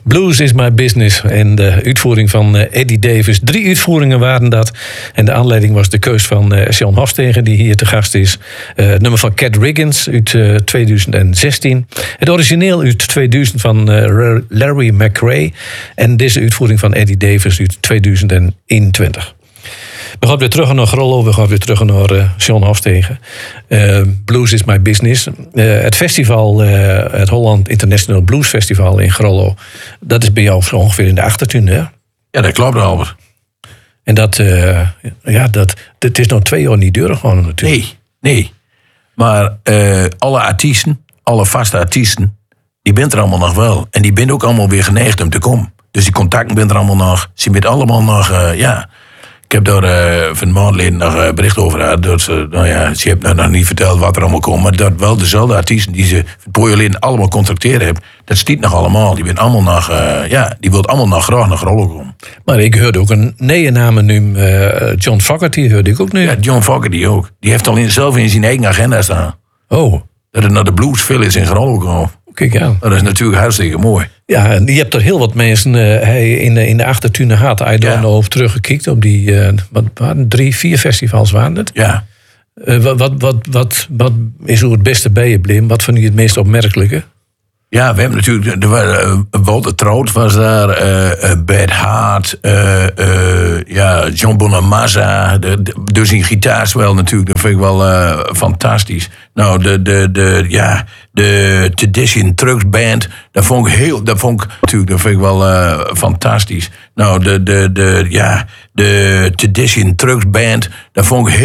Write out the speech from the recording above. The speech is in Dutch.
Blues is my business. En de uitvoering van Eddie Davis. 3 uitvoeringen waren dat. En de aanleiding was de keus van Sean Hofstegen, die hier te gast is. Het nummer van Cat Riggins uit 2016. Het origineel uit 2000 van Larry McRae. En deze uitvoering van Eddie Davis uit 2021. We gaan weer terug naar Grollo, we gaan weer terug naar Sean Hofstegen. Blues is my business. Het festival, het Holland International Blues Festival in Grollo, dat is bij jou zo ongeveer in de achtertuin, hè? Ja, dat klopt, Albert. En dat is nog 2 jaar niet duur gewoon natuurlijk. Nee. Maar alle artiesten, alle vaste artiesten, die bent er allemaal nog wel. En die bent ook allemaal weer geneigd om te komen. Dus die contacten bent er allemaal nog. Ze bent allemaal nog, Ik heb daar van een maand geleden nog bericht over gehad. Dat ze, ze heeft nog niet verteld wat er allemaal komt. Maar dat wel dezelfde artiesten die ze een paar jaar geleden allemaal contracteren hebben. Dat stiet nog allemaal. Die bent allemaal nog, die wil allemaal nog graag naar Grollo komen. Maar ik hoorde ook een naam nu, John Fogerty hoorde ik ook nu. Ja, John Fogerty ook. Die heeft al zelf in zijn eigen agenda staan. Oh. Dat het naar de Blues Village in Grollo komt. Kijk aan. Dat is natuurlijk hartstikke mooi. Ja, en je hebt er heel wat mensen in de achtertuinen gehad. Hij daar nog over teruggekeken op die 3, 4 festivals waren het. Ja. Wat is er het beste bij je blim? Wat vond je het meest opmerkelijke? Ja, we hebben natuurlijk... Walter Trout was daar, Bad Hart, John Bonamassa. Dus in gitaarspel natuurlijk, dat vind ik wel fantastisch. Nou, de Tradition Trucks Band, dat vind ik wel fantastisch. Nou, de Tradition Trucks Band, dat vond ik heel...